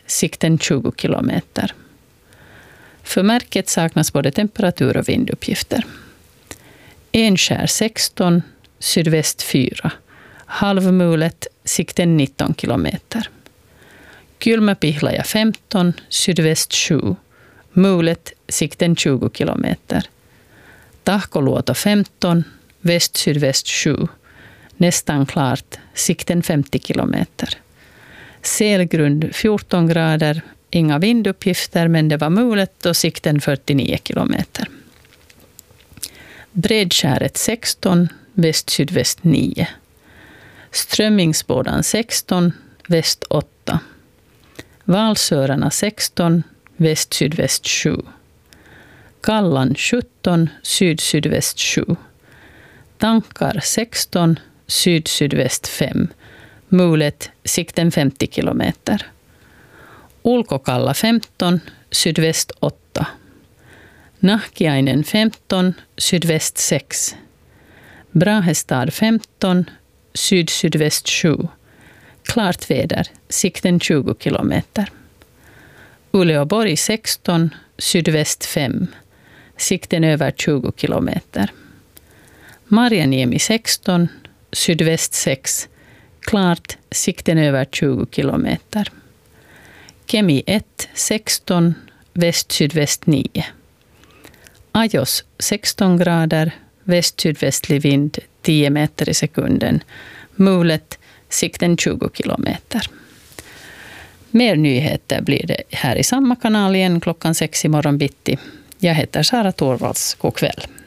sikten 20 kilometer. För märket saknas både temperatur- och vinduppgifter. Enskär 16, sydväst 4. Halvmulet, sikten 19 kilometer. Kylmäpihlaja 15, sydväst 7. Mulet, sikten 20 kilometer. Tahkoluoto 15, väst-sydväst 7. Nästan klart, sikten 50 kilometer. Selgrund 14 grader, inga vinduppgifter men det var mulet och sikten 49 kilometer. Bredskäret 16, väst-sydväst 9. Strömmingsbådan 16, väst 8. Valsörarna 16, väst-sydväst 7. Kallan 17, syd-sydväst 7. Tankar 16, syd-sydväst 5. Mulet, sikten 50 kilometer. Ulkokalla 15, sydväst 8. Nahkiainen 15, sydväst 6. Brahestad 15, syd-sydväst 7. Klart väder, sikten 20 kilometer. Uleåborg 16, sydväst 5. Sikten över 20 kilometer. Marjaniemi 16, sydväst 6. Klart, sikten över 20 kilometer. Kemi 1, 16, väst-sydväst 9. Ajos 16 grader, väst-sydvästlig vind 10 meter i sekunden. Mulet, sikten 20 kilometer. Mer nyheter blir det här i samma kanal igen klockan 6 i morgon bitti. Jag heter Sara Torvalds. God kväll.